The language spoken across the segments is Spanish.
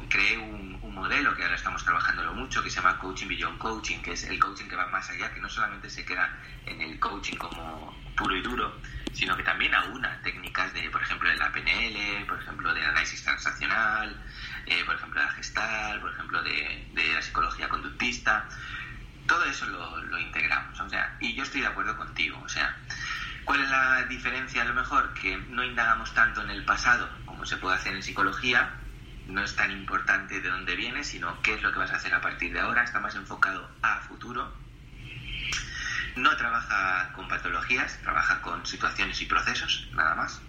creé un modelo que ahora estamos trabajándolo mucho, que se llama Coaching Beyond Coaching, que es el coaching que va más allá, que no solamente se queda en el coaching como puro y duro, sino que también aúna técnicas de, por ejemplo, de la PNL, por ejemplo, del análisis transaccional, por ejemplo, de la Gestalt, por ejemplo, de la psicología conductista. Todo eso lo integramos, o sea, y yo estoy de acuerdo contigo, o sea, ¿cuál es la diferencia? A lo mejor que no indagamos tanto en el pasado como se puede hacer en psicología. No es tan importante de dónde vienes, sino qué es lo que vas a hacer a partir de ahora. Está más enfocado a futuro. No trabaja con patologías, trabaja con situaciones y procesos, nada más.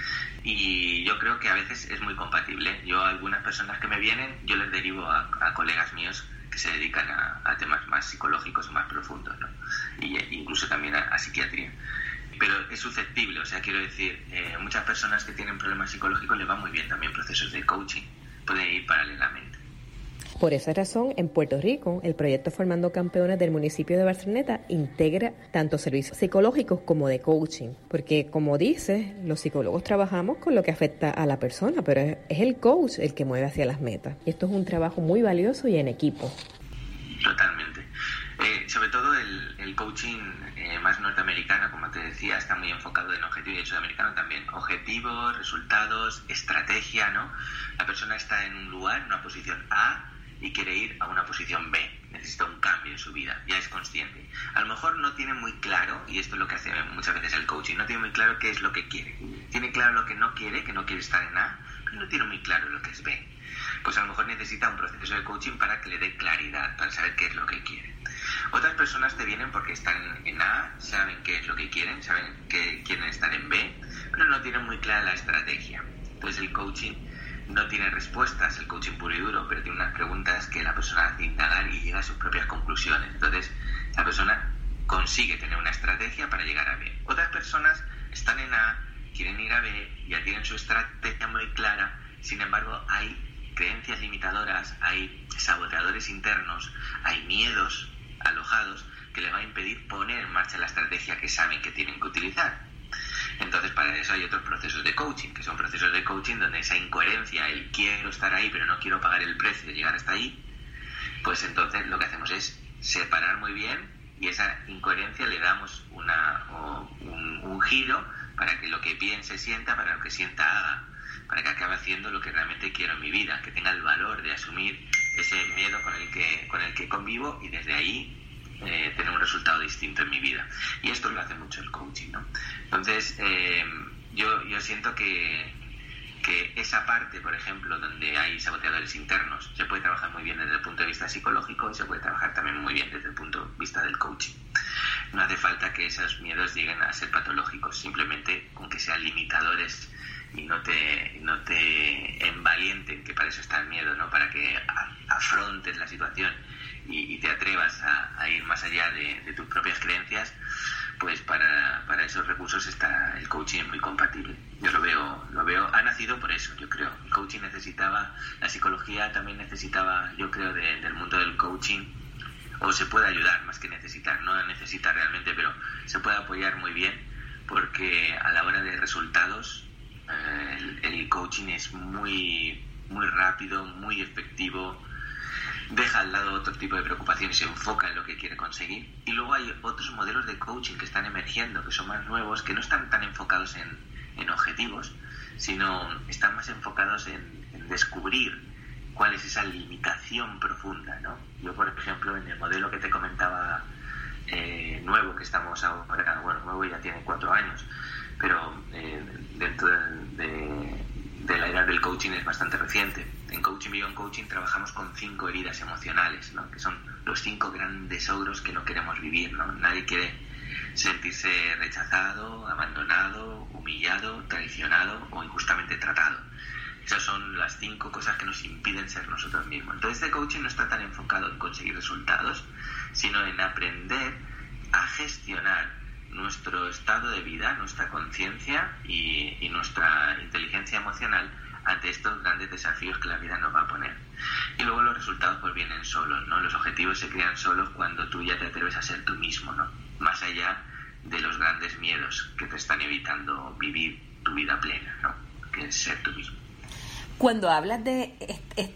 Y yo creo que a veces es muy compatible. Yo a algunas personas que me vienen, yo les derivo a colegas míos que se dedican a temas más psicológicos o más profundos, ¿no? Y incluso también a psiquiatría. Pero es susceptible, o sea, quiero decir, muchas personas que tienen problemas psicológicos les van muy bien también procesos de coaching, pueden ir paralelamente. Por esa razón, en Puerto Rico, el proyecto Formando Campeones del municipio de Barceloneta integra tanto servicios psicológicos como de coaching, porque como dices, los psicólogos trabajamos con lo que afecta a la persona, pero es el coach el que mueve hacia las metas. Y esto es un trabajo muy valioso y en equipo. Totalmente. Sobre todo el coaching más norteamericano, como te decía, está muy enfocado en objetivos, y de hecho el americano también. Objetivos, resultados, estrategia, ¿no? La persona está en un lugar, en una posición A, y quiere ir a una posición B. Necesita un cambio en su vida, ya es consciente. A lo mejor no tiene muy claro, y esto es lo que hace muchas veces el coaching, no tiene muy claro qué es lo que quiere. Tiene claro lo que no quiere, que no quiere estar en A, pero no tiene muy claro lo que es B. Pues a lo mejor necesita un proceso de coaching para que le dé claridad, para saber qué es lo que quiere. Otras personas te vienen porque están en A, saben qué es lo que quieren, saben que quieren estar en B, pero no tienen muy clara la estrategia. Entonces el coaching no tiene respuestas, el coaching puro y duro, pero tiene unas preguntas que la persona hace indagar y llega a sus propias conclusiones. Entonces la persona consigue tener una estrategia para llegar a B. Otras personas están en A, quieren ir a B, ya tienen su estrategia muy clara, sin embargo hay creencias limitadoras, hay saboteadores internos, hay miedos alojados que les va a impedir poner en marcha la estrategia que saben que tienen que utilizar. Entonces para eso hay otros procesos de coaching, que son procesos de coaching donde esa incoherencia, el quiero estar ahí pero no quiero pagar el precio de llegar hasta ahí, pues entonces lo que hacemos es separar muy bien y esa incoherencia le damos un giro para que lo que piense sienta, para lo que sienta haga, para que acabe haciendo lo que realmente quiero en mi vida, que tenga el valor de asumir ese miedo con el que convivo y desde ahí tener un resultado distinto en mi vida. Y esto lo hace mucho el coaching, ¿no? Entonces, yo siento que esa parte, por ejemplo, donde hay saboteadores internos, se puede trabajar muy bien desde el punto de vista psicológico y se puede trabajar también muy bien desde el punto de vista del coaching. No hace falta que esos miedos lleguen a ser patológicos, simplemente con que sean limitadores y no te envalienten, que para eso está el miedo, ¿no? Para que afrontes la situación y te atrevas a ir más allá de tus propias creencias, pues para esos recursos está el coaching muy compatible. Yo lo veo, ha nacido por eso, yo creo. El coaching necesitaba, la psicología también necesitaba, yo creo, del mundo del coaching, o se puede ayudar más que necesitar, no necesita realmente, pero se puede apoyar muy bien, porque a la hora de resultados el coaching es muy, muy rápido, muy efectivo, deja al lado otro tipo de preocupaciones, se enfoca en lo que quiere conseguir. Y luego hay otros modelos de coaching que están emergiendo, que son más nuevos, que no están tan enfocados en objetivos, sino están más enfocados en descubrir cuál es esa limitación profunda, ¿no? Yo, por ejemplo, en el modelo que te comentaba nuevo, que estamos ahora, bueno, nuevo ya tiene 4 años, pero dentro de la era del coaching es bastante reciente. En Coaching Beyond Coaching trabajamos con 5 heridas emocionales, ¿no? Que son los 5 grandes ogros que no queremos vivir, ¿no? Nadie quiere sentirse rechazado, abandonado, humillado, traicionado o injustamente tratado. Esas son las 5 cosas que nos impiden ser nosotros mismos. Entonces este coaching no está tan enfocado en conseguir resultados, sino en aprender a gestionar nuestro estado de vida, nuestra conciencia y nuestra inteligencia emocional ante estos grandes desafíos que la vida nos va a poner. Y luego los resultados pues vienen solos, ¿no? Los objetivos se crean solos cuando tú ya te atreves a ser tú mismo, ¿no? Más allá de los grandes miedos que te están evitando vivir tu vida plena, ¿no? Que es ser tú mismo. Cuando hablas de